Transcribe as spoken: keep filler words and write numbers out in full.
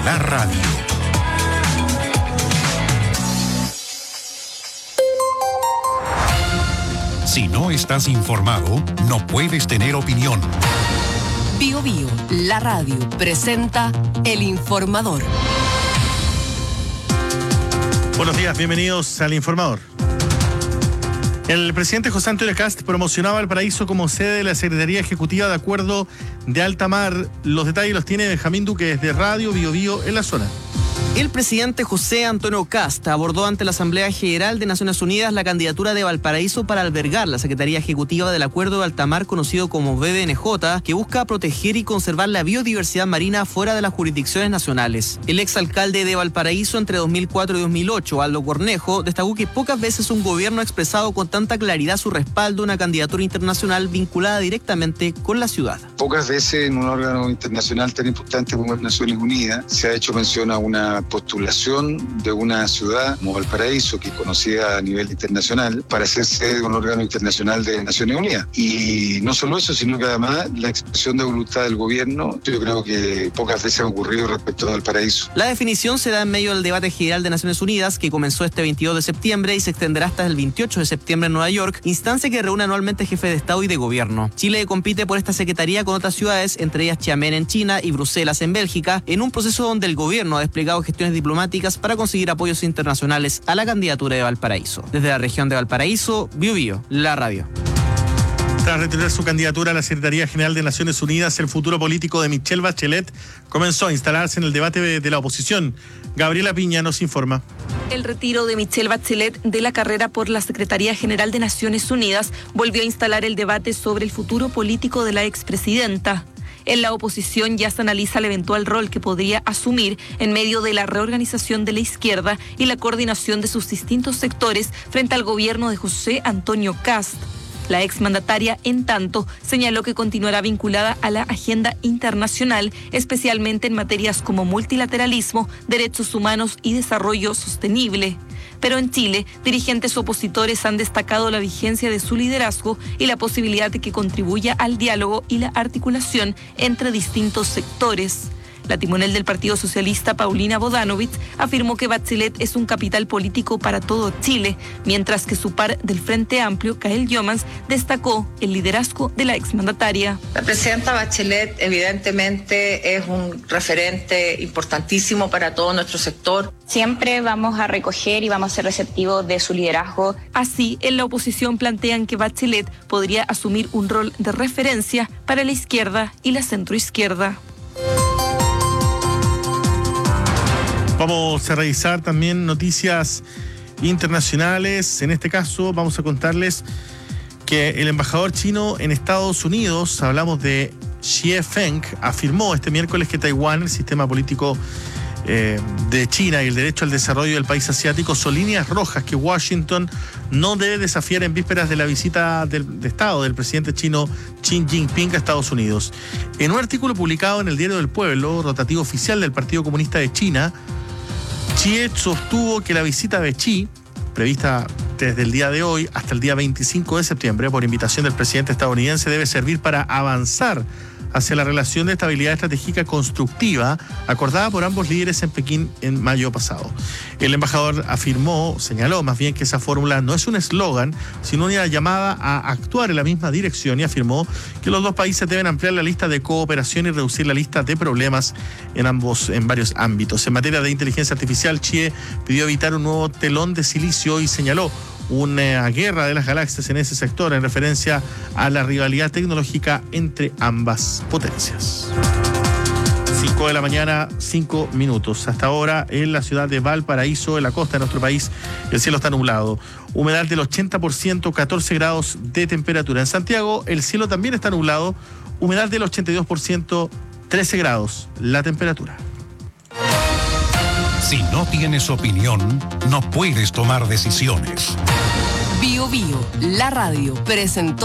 la radio. Si no estás informado, no puedes tener opinión. Bio Bio, la radio, presenta El Informador. Buenos días, bienvenidos al Informador. El presidente José Antonio Kast promocionaba Valparaíso como sede de la Secretaría Ejecutiva de Acuerdo de Alta Mar. Los detalles los tiene Benjamín Duque desde Radio Bio Bio en la zona. El presidente José Antonio Kast abordó ante la Asamblea General de Naciones Unidas la candidatura de Valparaíso para albergar la Secretaría Ejecutiva del Acuerdo de Alta Mar, conocido como B D N J, que busca proteger y conservar la biodiversidad marina fuera de las jurisdicciones nacionales. El exalcalde de Valparaíso entre dos mil cuatro y dos mil ocho, Aldo Cornejo, destacó que pocas veces un gobierno ha expresado con tanta claridad su respaldo a una candidatura internacional vinculada directamente con la ciudad. Pocas veces en un órgano internacional tan importante como las Naciones Unidas se ha hecho mención a una postulación de una ciudad como Valparaíso, que es conocida a nivel internacional, para ser sede de un órgano internacional de Naciones Unidas. Y no solo eso, sino que además la expresión de voluntad del gobierno, yo creo que pocas veces ha ocurrido respecto a Valparaíso. La definición se da en medio del debate general de Naciones Unidas, que comenzó este veintidós de septiembre y se extenderá hasta el veintiocho de septiembre en Nueva York, instancia que reúne anualmente jefes de Estado y de Gobierno. Chile compite por esta secretaría con otras ciudades, entre ellas Xiamen en China y Bruselas en Bélgica, en un proceso donde el gobierno ha desplegado gestiones diplomáticas para conseguir apoyos internacionales a la candidatura de Valparaíso. Desde la región de Valparaíso, Bio Bio, la radio. Tras retirar su candidatura a la Secretaría General de Naciones Unidas, el futuro político de Michelle Bachelet comenzó a instalarse en el debate de la oposición. Gabriela Piña nos informa. El retiro de Michelle Bachelet de la carrera por la Secretaría General de Naciones Unidas volvió a instalar el debate sobre el futuro político de la expresidenta. En la oposición ya se analiza el eventual rol que podría asumir en medio de la reorganización de la izquierda y la coordinación de sus distintos sectores frente al gobierno de José Antonio Kast. La exmandataria, en tanto, señaló que continuará vinculada a la agenda internacional, especialmente en materias como multilateralismo, derechos humanos y desarrollo sostenible. Pero en Chile, dirigentes opositores han destacado la vigencia de su liderazgo y la posibilidad de que contribuya al diálogo y la articulación entre distintos sectores. La timonel del Partido Socialista, Paulina Bodanovich, afirmó que Bachelet es un capital político para todo Chile, mientras que su par del Frente Amplio, Kael Jomans, destacó el liderazgo de la exmandataria. La presidenta Bachelet evidentemente es un referente importantísimo para todo nuestro sector. Siempre vamos a recoger y vamos a ser receptivos de su liderazgo. Así, en la oposición plantean que Bachelet podría asumir un rol de referencia para la izquierda y la centroizquierda. Vamos a revisar también noticias internacionales. En este caso vamos a contarles que el embajador chino en Estados Unidos, hablamos de Xie Feng, afirmó este miércoles que Taiwán, el sistema político eh, de China y el derecho al desarrollo del país asiático son líneas rojas que Washington no debe desafiar en vísperas de la visita del, de Estado del presidente chino Xi Jinping a Estados Unidos. En un artículo publicado en el Diario del Pueblo, rotativo oficial del Partido Comunista de China, Xie sostuvo que la visita de Xi, prevista desde el día de hoy hasta el día veinticinco de septiembre, por invitación del presidente estadounidense, debe servir para avanzar hacia la relación de estabilidad estratégica constructiva acordada por ambos líderes en Pekín en mayo pasado. El embajador afirmó, señaló más bien que esa fórmula no es un eslogan, sino una llamada a actuar en la misma dirección, y afirmó que los dos países deben ampliar la lista de cooperación y reducir la lista de problemas en ambos, en varios ámbitos. En materia de inteligencia artificial, Xie pidió evitar un nuevo telón de silicio y señaló una guerra de las galaxias en ese sector en referencia a la rivalidad tecnológica entre ambas potencias. cinco de la mañana, cinco minutos. Hasta ahora en la ciudad de Valparaíso, en la costa de nuestro país, el cielo está nublado. Humedad del ochenta por ciento, catorce grados de temperatura. En Santiago el cielo también está nublado. Humedad del ochenta y dos por ciento, trece grados la temperatura. Si no tienes opinión, no puedes tomar decisiones. Bio Bio, la radio, presentó